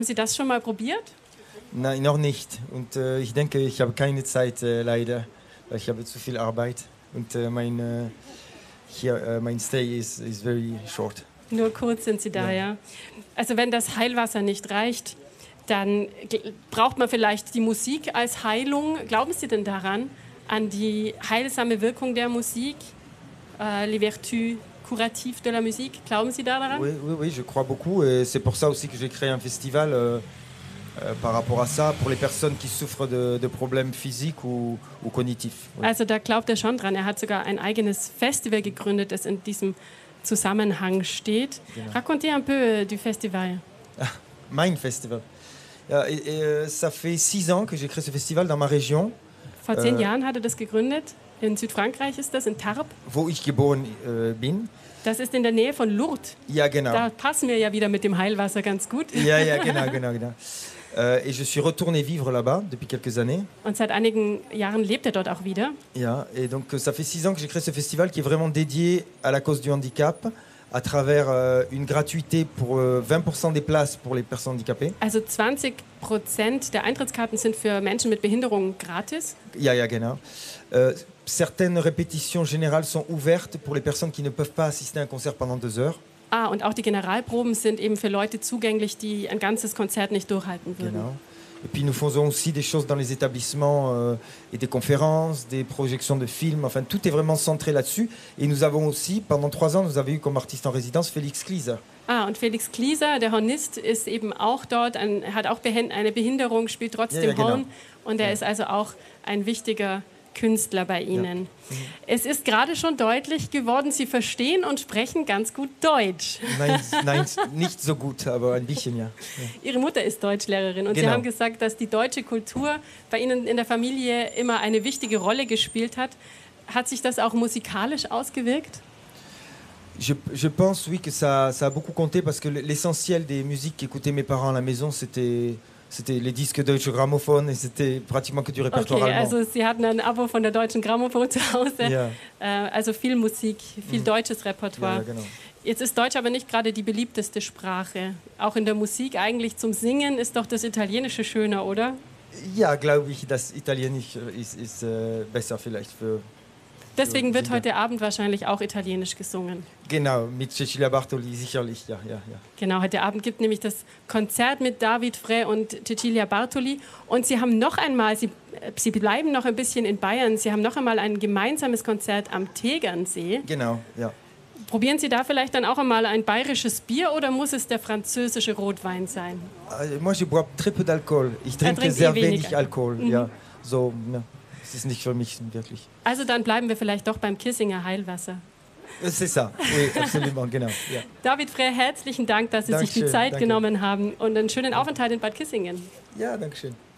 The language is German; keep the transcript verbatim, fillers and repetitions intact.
Sie das schon mal probiert? Nein, noch nicht. Und äh, ich denke, ich habe keine Zeit, äh, leider. Ich habe zu viel Arbeit. Und äh, mein, äh, hier, äh, mein Stay is, is very short. Nur kurz sind Sie da, ja. ja. Also wenn das Heilwasser nicht reicht, dann braucht man vielleicht die Musik als Heilung. Glauben Sie denn daran, an die heilsame Wirkung der Musik, äh, les vertus curatives de la musique? Glauben Sie da daran? Oui, oui, oui, je crois beaucoup. Et c'est pour ça aussi que j'ai créé un festival euh, euh, par rapport à ça, pour les personnes qui souffrent de, de problèmes physiques ou, ou cognitifs. Oui. Also da glaubt er schon dran. Er hat sogar ein eigenes Festival gegründet, das in diesem Zusammenhang steht. Genau. Racontez un peu du festival. Ah, mein Festival. Ja, et, et, ça fait six ans que j'ai créé ce festival dans ma région. Vor zehn äh, Jahren hat er das gegründet. In Südfrankreich ist das, in Tarbes. Wo ich geboren äh, bin. Das ist in der Nähe von Lourdes. Ja, genau. Da passen wir ja wieder mit dem Heilwasser ganz gut. Ja, ja, genau, genau, genau. Euh, et je suis retourné vivre là-bas depuis quelques années. Und seit einigen Jahren lebt er dort auch wieder. Ja, et donc ça fait six ans que j'ai créé ce festival qui est vraiment dédié à la cause du handicap, à travers euh, une gratuité pour euh, vingt pour cent des places pour les personnes handicapées. Also zwanzig Prozent der Eintrittskarten sind für Menschen mit Behinderung gratis. Ja, ja, genau. Euh, certaines répétitions générales sont ouvertes pour les personnes qui ne peuvent pas assister à un concert pendant deux heures. Ah, und auch die Generalproben sind eben für Leute zugänglich, die ein ganzes Konzert nicht durchhalten würden. Genau. Et puis nous faisons aussi des choses dans les établissements euh, et des conférences, des projections de films, enfin tout est vraiment centré là-dessus. Et nous avons aussi, pendant trois ans, nous avons eu comme artiste en résidence Félix Klieser. Ah, und Felix Klieser, der Hornist, ist eben auch dort, ein, hat auch eine Behinderung, spielt trotzdem ja, ja, genau. Horn und er ja. ist also auch ein wichtiger Künstler bei Ihnen. Ja. Mhm. Es ist gerade schon deutlich geworden, Sie verstehen und sprechen ganz gut Deutsch. Nein, nein, nicht so gut, aber ein bisschen, ja. ja. Ihre Mutter ist Deutschlehrerin und genau. Sie haben gesagt, dass die deutsche Kultur bei Ihnen in der Familie immer eine wichtige Rolle gespielt hat. Hat sich das auch musikalisch ausgewirkt? Je, je pense, oui, que ça, ça a beaucoup compté parce que l'essentiel des musiques qu'écoutaient mes parents à la maison, c'était... C'était les disques Deutsche Grammophon et c'était pratiquement que du répertoire okay, allemand. Also Sie hatten ein Abo von der Deutschen Grammophon zu Hause. Ja. Äh, also viel Musik, viel mhm. deutsches Repertoire. Ja, genau. Jetzt ist Deutsch aber nicht gerade die beliebteste Sprache. Auch in der Musik eigentlich zum Singen ist doch das Italienische schöner, oder? Ja, glaube ich, das Italienisch ist, ist äh, besser vielleicht für... Deswegen wird heute Abend wahrscheinlich auch Italienisch gesungen. Genau, mit Cecilia Bartoli, sicherlich, ja, ja, ja. Genau, heute Abend gibt nämlich das Konzert mit David Frey und Cecilia Bartoli. Und Sie haben noch einmal, Sie, Sie bleiben noch ein bisschen in Bayern, Sie haben noch einmal ein gemeinsames Konzert am Tegernsee. Genau, ja. Probieren Sie da vielleicht dann auch einmal ein bayerisches Bier oder muss es der französische Rotwein sein? Uh, moi, je bois très peu d'alcool. Ich trinke sehr wenig Alkohol, mhm. ja. So, ja. Das ist nicht für mich wirklich. Also dann bleiben wir vielleicht doch beim Kissinger Heilwasser. C'est ça, oui, absolument, genau. Ja. David Frey, herzlichen Dank, dass Sie Dankeschön, sich die Zeit danke. genommen haben und einen schönen Aufenthalt in Bad Kissingen. Ja, danke schön.